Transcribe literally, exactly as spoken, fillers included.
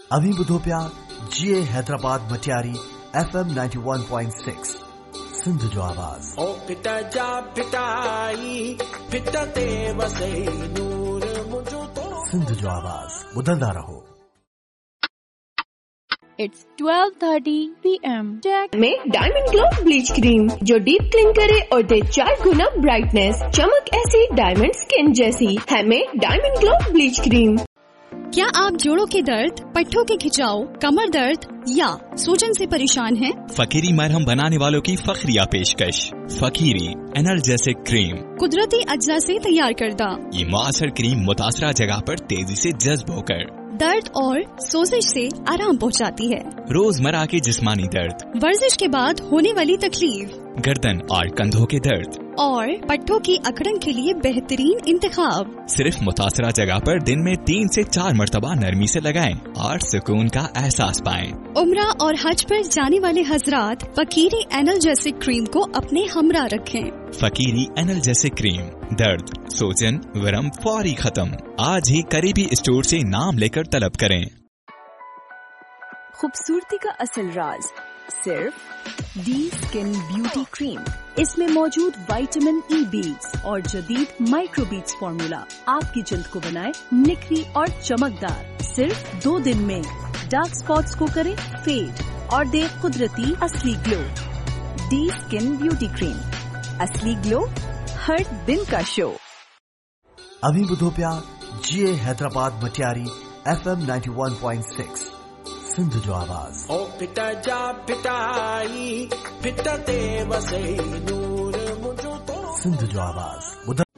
अभी ॿुधो पिया जीए Hyderabad Matiari F M ninety one point six Sindh जो आवाज़। ओ पिता जा पिताई पिता ते वसे नूर मुझो तो सिंध जो आवाज़ ॿुधंदा रहो। It's twelve thirty p m में डायमंड ग्लो ब्लीच क्रीम जो डीप क्लीन करे और दे चार गुना ब्राइटनेस, चमक ऐसी डायमंड स्किन जैसी है में डायमंड ग्लो ब्लीच क्रीम। क्या आप जोड़ों के दर्द, पट्टों के खिंचाव, कमर दर्द या सूजन से परेशान हैं? फकीरी मरहम बनाने वालों की फखरिया पेशकश फकीरी एनर्जेसिक क्रीम कुदरती अज्जा से तैयार करदा। ये मुअस्सर क्रीम मुतासरा जगह पर तेजी से जज्ब होकर दर्द और सोजिश से आराम पहुंचाती है। रोजमर्रा के जिस्मानी दर्द, वर्जिश के बाद होने वाली तकलीफ, गर्दन और कंधों के दर्द और पट्टों की अकड़न के लिए बेहतरीन इंतखाब। सिर्फ मुतासरा जगह पर दिन में तीन से चार मर्तबा नरमी से लगाएं और सुकून का एहसास पाएं। उम्रा और हज पर जाने वाले हजरात फकीरी एनर्जेसिक क्रीम को अपने हमरा रखें। फकीरी एनर्जेसिक क्रीम, दर्द, सूजन, वरम फौरी खत्म। आज ही करीबी स्टोर से नाम लेकर तलब करें। खूबसूरती का असल राज सिर्फ डी स्किन ब्यूटी क्रीम। इसमें मौजूद विटामिन ई बीट्स और जदीद माइक्रो बीट्स फॉर्मूला आपकी जल्द को बनाए निखरी और चमकदार। सिर्फ दो दिन में डार्क स्पॉट्स को करे फेड और दे कुदरती असली glow. D skin beauty cream, असली ग्लो हर दिन का शो। अभी ॿुधो पिया जीए Hyderabad Matiari F M ninety one point six Sindh जो आवाज़। ओ पिता जा पिताई पिता ते वसे नूर मुझो तो सिंध जो आवाज़।